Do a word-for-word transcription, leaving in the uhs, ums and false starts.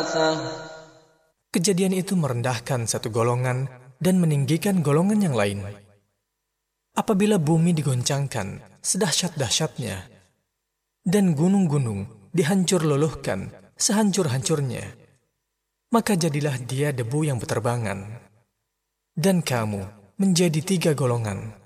Kejadian itu merendahkan satu golongan dan meninggikan golongan yang lain. Apabila bumi digoncangkan sedahsyat-dahsyatnya dan gunung-gunung dihancur luluhkan sehancur-hancurnya, maka jadilah dia debu yang berterbangan, dan kamu menjadi tiga golongan.